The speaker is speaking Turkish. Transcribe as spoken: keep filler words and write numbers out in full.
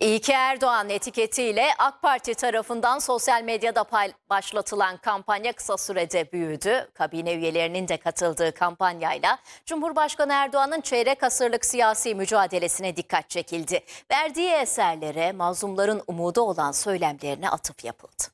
İyi ki Erdoğan etiketiyle AK Parti tarafından sosyal medyada pay- başlatılan kampanya kısa sürede büyüdü. Kabine üyelerinin de katıldığı kampanyayla Cumhurbaşkanı Erdoğan'ın çeyrek asırlık siyasi mücadelesine dikkat çekildi. Verdiği eserlere mazlumların umudu olan söylemlerine atıf yapıldı.